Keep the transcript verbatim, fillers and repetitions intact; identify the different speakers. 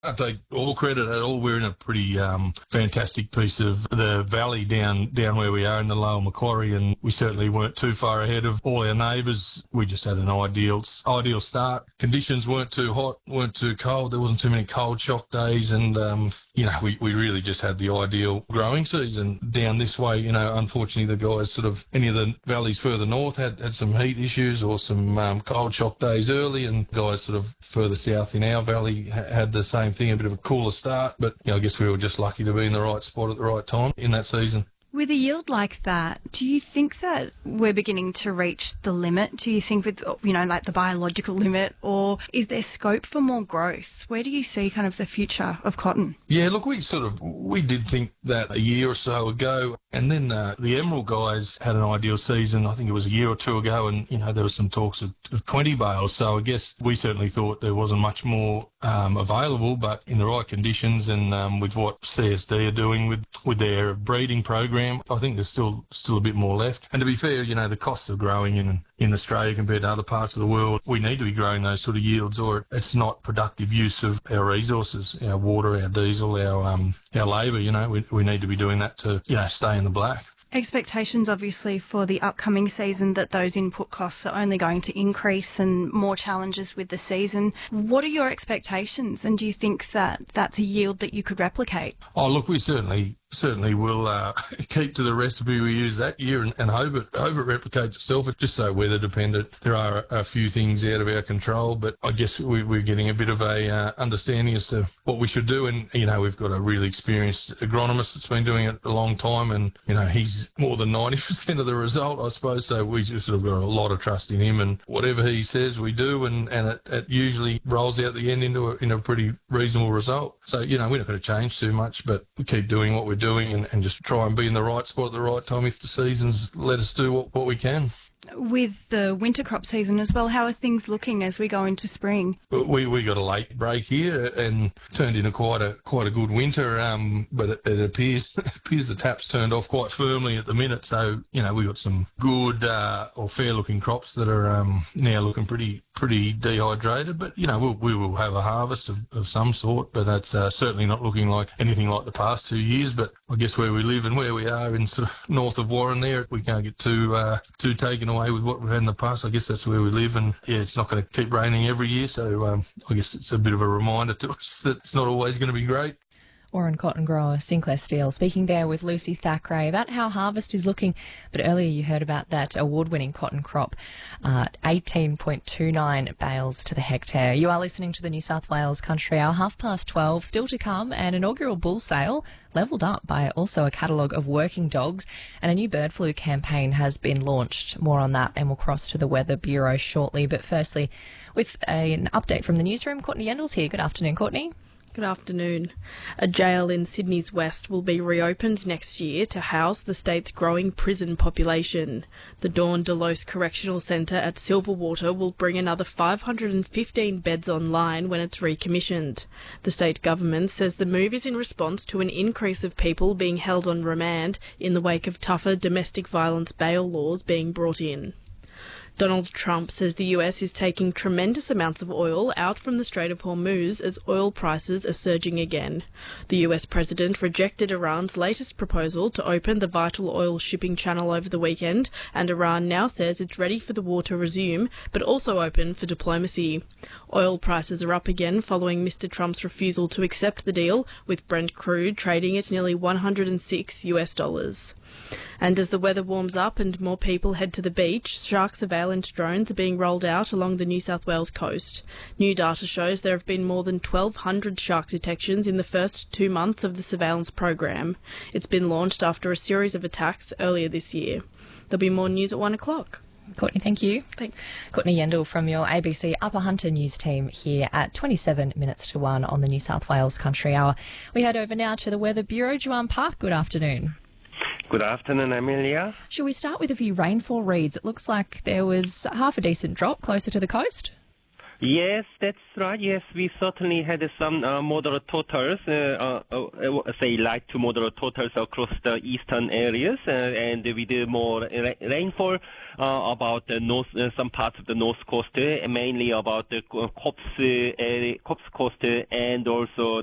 Speaker 1: I take all credit at all. We're in a pretty um, fantastic piece of the valley down down where we are in the Lower Macquarie, and we certainly weren't too far ahead of all our neighbours. We just had an ideal ideal start. Conditions weren't too hot, weren't too cold. There wasn't too many cold shock days, and um, you know we, we really just had the ideal growing season down this way. You know, unfortunately, the guys sort of any of the valleys further north had, had some heat issues or some um, cold shock days early, and guys sort of further south in our valley ha- had the same thing, a bit of a cooler start, but you know, I guess we were just lucky to be in the right spot at the right time in that season.
Speaker 2: With a yield like that, do you think that we're beginning to reach the limit? Do you think with, you know, like the biological limit, or is there scope for more growth? Where do you see kind of the future of cotton?
Speaker 1: Yeah, look, we sort of, we did think that a year or so ago, and then uh, the Emerald guys had an ideal season, I think it was a year or two ago, and, you know, there was some talks of, of twenty bales, so I guess we certainly thought there wasn't much more um, available, but in the right conditions and um, with what C S D are doing with, with their breeding program, I think there's still still a bit more left. And to be fair, you know, the costs of growing in in Australia compared to other parts of the world, we need to be growing those sort of yields, or it's not productive use of our resources, our water, our diesel, our um our labour. You know, we we need to be doing that to, you know, stay in the black.
Speaker 2: Expectations, obviously, for the upcoming season that those input costs are only going to increase and more challenges with the season. What are your expectations, and do you think that that's a yield that you could replicate?
Speaker 1: Oh, look, we certainly certainly will uh, keep to the recipe we used that year and, and hope it hope it replicates itself. It's just so weather dependent. There are a few things out of our control, but I guess we, we're getting a bit of a uh, understanding as to what we should do. And, you know, we've got a really experienced agronomist that's been doing it a long time, and, you know, he's more than ninety percent of the result, I suppose. So we just sort of got a lot of trust in him, and whatever he says, we do, and, and it, it usually rolls out the end into a, in a pretty reasonable result. So, you know, we're not going to change too much, but we keep doing what we're doing and, and just try and be in the right spot at the right time if the seasons let us do what, what we can.
Speaker 2: With the winter crop season as well, how are things looking as we go into spring?
Speaker 1: We we got a late break here and turned into quite a quite a good winter, um, but it, it appears it appears the tap's turned off quite firmly at the minute. So, you know, we got some good uh, or fair looking crops that are um, now looking pretty pretty dehydrated. But, you know, we'll, we will have a harvest of, of some sort, but that's uh, certainly not looking like anything like the past two years. But I guess where we live and where we are in sort of north of Warren there, we can't get too uh, too taken away with what we've had in the past. I guess that's where we live, and yeah, it's not going to keep raining every year, so um, I guess it's a bit of a reminder to us that it's not always going to be great.
Speaker 3: Warren cotton grower Sinclair Steele speaking there with Lucy Thackeray about how harvest is looking. But earlier you heard about that award-winning cotton crop, uh, eighteen point two nine bales to the hectare. You are listening to the New South Wales Country Hour, half past twelve, still to come, an inaugural bull sale levelled up by also a catalogue of working dogs, and a new bird flu campaign has been launched. More on that, and we'll cross to the Weather Bureau shortly. But firstly, with a, an update from the newsroom, Courtney Yendall's here. Good afternoon, Courtney.
Speaker 4: Good afternoon. A jail in Sydney's west will be reopened next year to house the state's growing prison population. The Dawn Delos Correctional Centre at Silverwater will bring another five hundred fifteen beds online when it's recommissioned. The state government says the move is in response to an increase of people being held on remand in the wake of tougher domestic violence bail laws being brought in. Donald Trump says the U S is taking tremendous amounts of oil out from the Strait of Hormuz as oil prices are surging again. The U S president rejected Iran's latest proposal to open the vital oil shipping channel over the weekend, and Iran now says it's ready for the war to resume, but also open for diplomacy. Oil prices are up again following Mister Trump's refusal to accept the deal, with Brent crude trading at nearly one hundred six US dollars. And as the weather warms up and more people head to the beach, shark surveillance drones are being rolled out along the New South Wales coast. New data shows there have been more than twelve hundred shark detections in the first two months of the surveillance program. It's been launched after a series of attacks earlier this year. There'll be more news at one o'clock.
Speaker 3: Courtney, thank you.
Speaker 4: Thanks.
Speaker 3: Courtney Yendall from your A B C Upper Hunter news team here at twenty-seven minutes to one on the New South Wales Country Hour. We head over now to the Weather Bureau. Joanne Park, good afternoon.
Speaker 5: Good afternoon, Amelia.
Speaker 3: Shall we start with a few rainfall reads? It looks like there was half a decent drop closer to the coast.
Speaker 5: Yes, that's right. Yes, we certainly had some uh, moderate totals, uh, uh, uh, say light to moderate totals across the eastern areas, uh, and with more ra- rainfall uh, about the north, uh, some parts of the north coast, uh, mainly about the Cops, uh, area, Cops Coast, uh, and also